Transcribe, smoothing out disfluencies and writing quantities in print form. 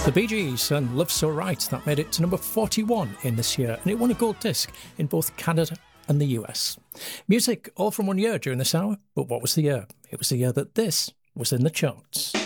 The Bee Gees and Love So Right, that made it to number 41 in this year, and it won a gold disc in both Canada and the US. Music all from one year during this hour, but what was the year? It was the year that this was in the charts.